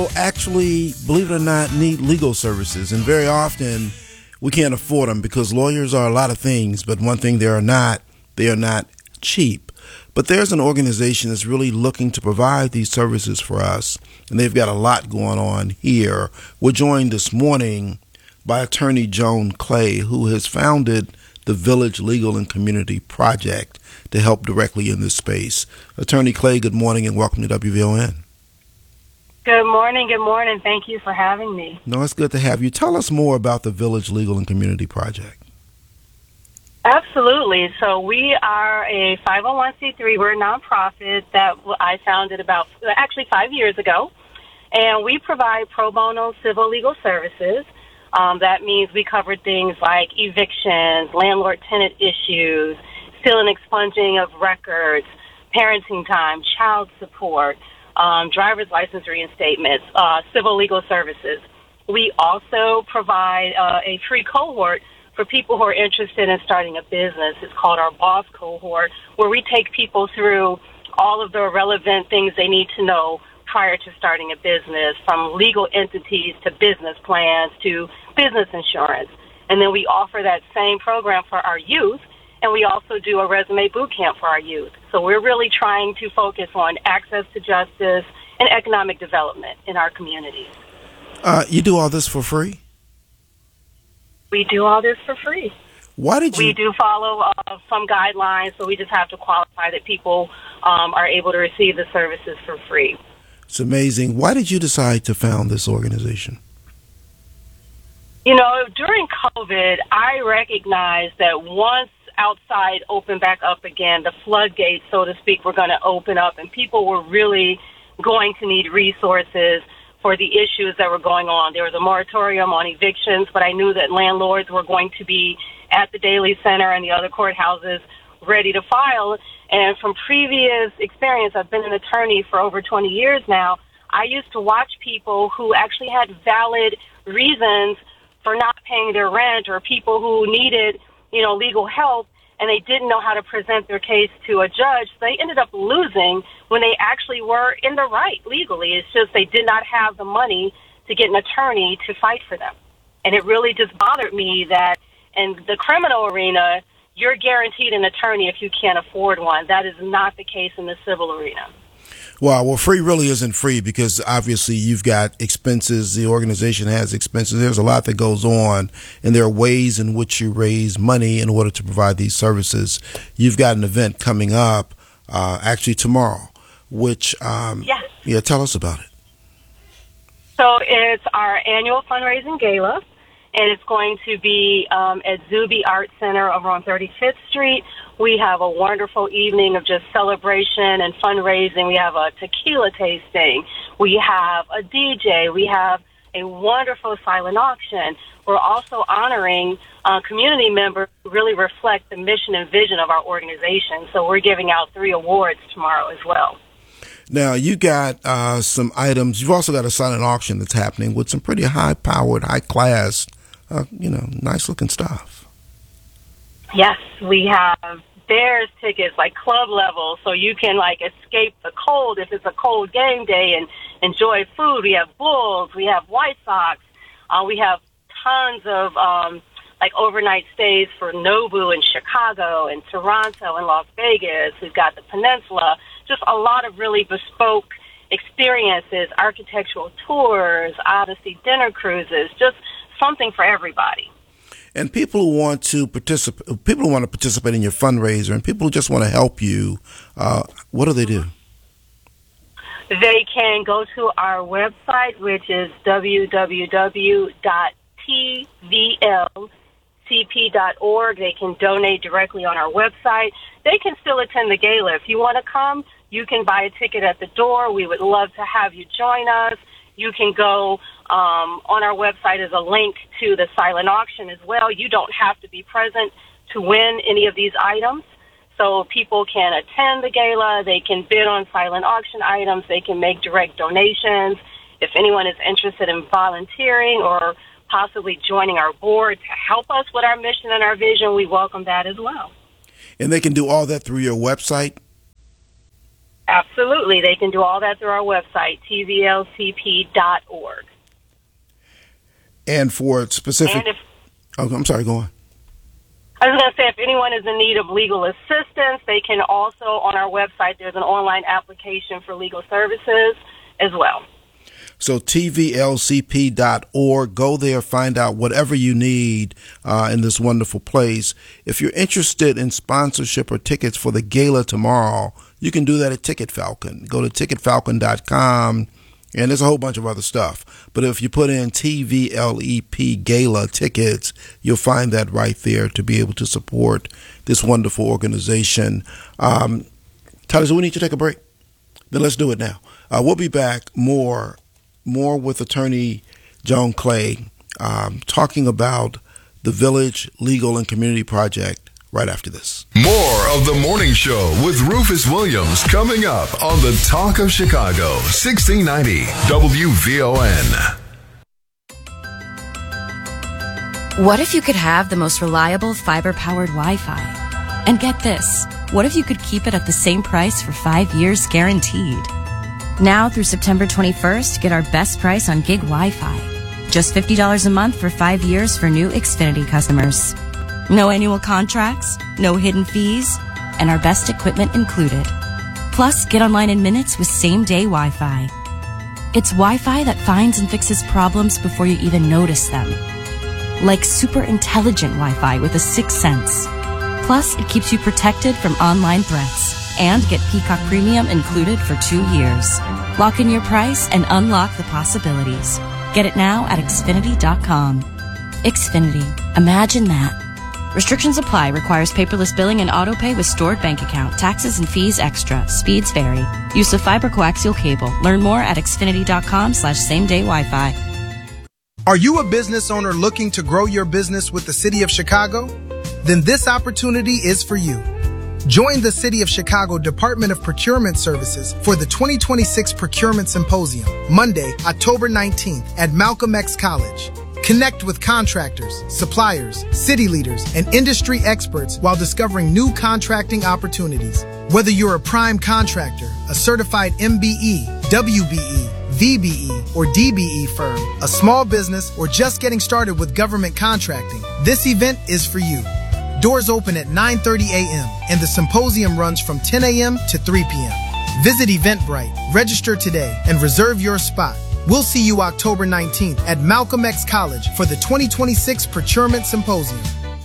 people actually, believe it or not, need legal services. And very often we can't afford them because lawyers are a lot of things, but one thing they are not cheap. But there's an organization that's really looking to provide these services for us, and they've got a lot going on here. We're joined this morning by attorney Joan Clay, who has founded the Village Legal and Community Project to help directly in this space. Attorney Clay, good morning and welcome to WVON. Good morning. Good morning. Thank you for having me. No, it's good to have you. Tell us more about the Village Legal and Community Project. Absolutely. So we are a 501c3. We're a nonprofit that I founded about 5 years ago. And we provide pro bono civil legal services. That means we cover things like evictions, landlord-tenant issues, stealing and expunging of records, parenting time, child support, driver's license reinstatements, civil legal services. We also provide a free cohort for people who are interested in starting a business. It's called our BOSS cohort, where we take people through all of the relevant things they need to know prior to starting a business, from legal entities to business plans to business insurance. And then we offer that same program for our youth, and we also do a resume boot camp for our youth. So we're really trying to focus on access to justice and economic development in our communities. You do all this for free? We do all this for free. Why did you? We do follow some guidelines, so we just have to qualify that people are able to receive the services for free. It's amazing. Why did you decide to found this organization? You know, during COVID, I recognized that once outside opened back up again, the floodgates, so to speak, were going to open up, and people were really going to need resources for the issues that were going on. There was a moratorium on evictions, but I knew that landlords were going to be at the Daly Center and the other courthouses ready to file. And from previous experience, I've been an attorney for over 20 years now, I used to watch people who actually had valid reasons for not paying their rent, or people who needed, legal help, and they didn't know how to present their case to a judge. So they ended up losing when they actually were in the right legally. It's just they did not have the money to get an attorney to fight for them. And it really just bothered me that in the criminal arena, you're guaranteed an attorney if you can't afford one. That is not the case in the civil arena. Well, free really isn't free because obviously you've got expenses. The organization has expenses. There's a lot that goes on, and there are ways in which you raise money in order to provide these services. You've got an event coming up, actually tomorrow, which, yes. Yeah, tell us about it. So it's our annual fundraising gala, and it's going to be at Zuby Art Center over on 35th Street. We have a wonderful evening of just celebration and fundraising. We have a tequila tasting. We have a DJ. We have a wonderful silent auction. We're also honoring community members who really reflect the mission and vision of our organization. So we're giving out 3 awards tomorrow as well. Now, you got some items. You've also got a silent auction that's happening with some pretty high-powered, high-class, nice-looking stuff. Yes, we have Bears tickets, like club level, so you can escape the cold if it's a cold game day and enjoy food. We have Bulls, we have White Sox, we have tons of overnight stays for Nobu in Chicago and Toronto and Las Vegas. We've got the Peninsula, just a lot of really bespoke experiences, architectural tours, Odyssey dinner cruises, just something for everybody. And people who want to participate in your fundraiser, and people who just want to help you, what do they do? They can go to our website, which is www.tvlcp.org. They can donate directly on our website. They can still attend the gala. If you want to come, you can buy a ticket at the door. We would love to have you join us. You can go on our website is a link to the silent auction as well. You don't have to be present to win any of these items. So people can attend the gala. They can bid on silent auction items. They can make direct donations. If anyone is interested in volunteering or possibly joining our board to help us with our mission and our vision, we welcome that as well. And they can do all that through your website? Absolutely. They can do all that through our website, tvlcp.org. And for specific... I'm sorry, go on. I was going to say, if anyone is in need of legal assistance, they can also, on our website, there's an online application for legal services as well. So tvlcp.org, go there, find out whatever you need in this wonderful place. If you're interested in sponsorship or tickets for the gala tomorrow, you can do that at Ticket Falcon. Go to ticketfalcon.com, and there's a whole bunch of other stuff. But if you put in TVLEP Gala tickets, you'll find that right there to be able to support this wonderful organization. Tyler, so we need to take a break. Then let's do it now. We'll be back more with Attorney Joan Clay, talking about the Village Legal and Community Project right after this. More of The Morning Show with Rufus Williams coming up on the Talk of Chicago, 1690 WVON. What if you could have the most reliable fiber-powered Wi-Fi? And get this, what if you could keep it at the same price for 5 years guaranteed? Now through September 21st, get our best price on gig Wi-Fi. Just $50 a month for 5 years for new Xfinity customers. No annual contracts, no hidden fees, and our best equipment included. Plus, get online in minutes with same-day Wi-Fi. It's Wi-Fi that finds and fixes problems before you even notice them. Like super intelligent Wi-Fi with a sixth sense. Plus, it keeps you protected from online threats. And get Peacock Premium included for 2 years. Lock in your price and unlock the possibilities. Get it now at Xfinity.com. Xfinity. Imagine that. Restrictions apply. Requires paperless billing and autopay with stored bank account. Taxes and fees extra. Speeds vary. Use of fiber coaxial cable. Learn more at Xfinity.com/same-day Wi-Fi. Are you a business owner looking to grow your business with the City of Chicago? Then this opportunity is for you. Join the City of Chicago Department of Procurement Services for the 2026 Procurement Symposium, Monday, October 19th at Malcolm X College. Connect with contractors, suppliers, city leaders, and industry experts while discovering new contracting opportunities. Whether you're a prime contractor, a certified MBE, WBE, VBE, or DBE firm, a small business, or just getting started with government contracting, this event is for you. Doors open at 9:30 a.m. and the symposium runs from 10 a.m. to 3 p.m. Visit Eventbrite, register today, and reserve your spot. We'll see you October 19th at Malcolm X College for the 2026 Procurement Symposium.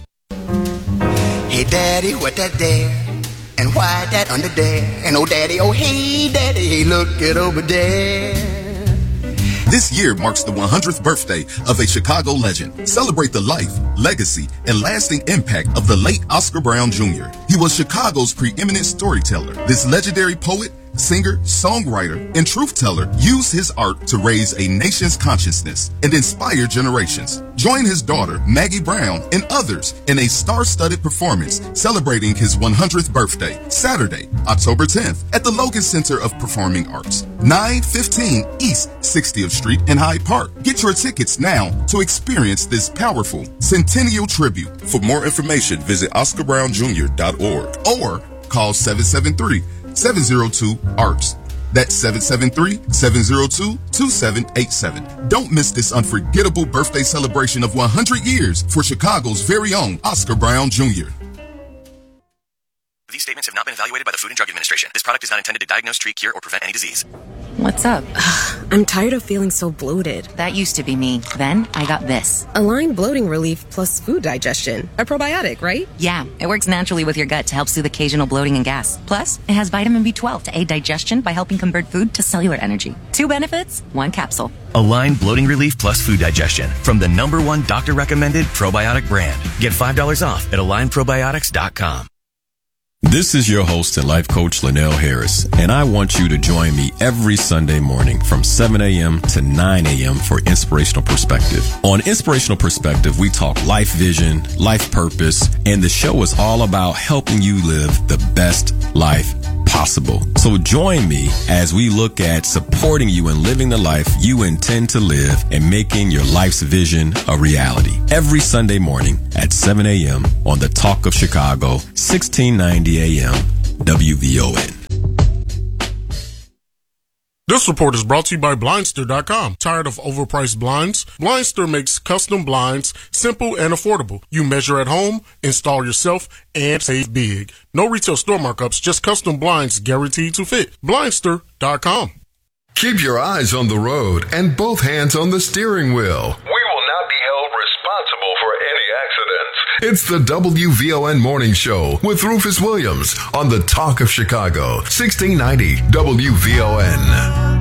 Hey, Daddy, what that there? And why that under there? And oh, Daddy, oh, hey, Daddy, look it over there. This year marks the 100th birthday of a Chicago legend. Celebrate the life, legacy, and lasting impact of the late Oscar Brown Jr. He was Chicago's preeminent storyteller. This legendary poet, singer, songwriter, and truth teller used his art to raise a nation's consciousness and inspire generations. Join his daughter, Maggie Brown, and others in a star-studded performance celebrating his 100th birthday, Saturday, October 10th, at the Logan Center of Performing Arts, 915 East 60th Street in Hyde Park. Get your tickets now to experience this powerful centennial tribute. For more information, visit OscarBrownJr.org or call 773-702-ARTS. That's 773-702-2787. Don't miss this unforgettable birthday celebration of 100 years for Chicago's very own Oscar Brown Jr. These statements have not been evaluated by the Food and Drug Administration. This product is not intended to diagnose, treat, cure, or prevent any disease. What's up? I'm tired of feeling so bloated. That used to be me. Then I got this. Align Bloating Relief plus food digestion. A probiotic, right? Yeah, it works naturally with your gut to help soothe occasional bloating and gas. Plus, it has vitamin B12 to aid digestion by helping convert food to cellular energy. 2 benefits, 1 capsule. Align Bloating Relief plus Food Digestion from the #1 doctor-recommended probiotic brand. Get $5 off at AlignProbiotics.com. This is your host and life coach, Linnell Harris, and I want you to join me every Sunday morning from 7 a.m. to 9 a.m. for Inspirational Perspective. On Inspirational Perspective, we talk life vision, life purpose, and the show is all about helping you live the best life possible. So join me as we look at supporting you in living the life you intend to live and making your life's vision a reality. Every Sunday morning at 7 a.m. on the Talk of Chicago, 1690 a.m. WVON. This report is brought to you by Blindster.com. Tired of overpriced blinds? Blindster makes custom blinds simple and affordable. You measure at home, install yourself, and save big. No retail store markups, just custom blinds guaranteed to fit. Blindster.com. Keep your eyes on the road and both hands on the steering wheel. We will not be held responsible for any accidents. It's the WVON Morning Show with Rufus Williams on the Talk of Chicago, 1690 WVON.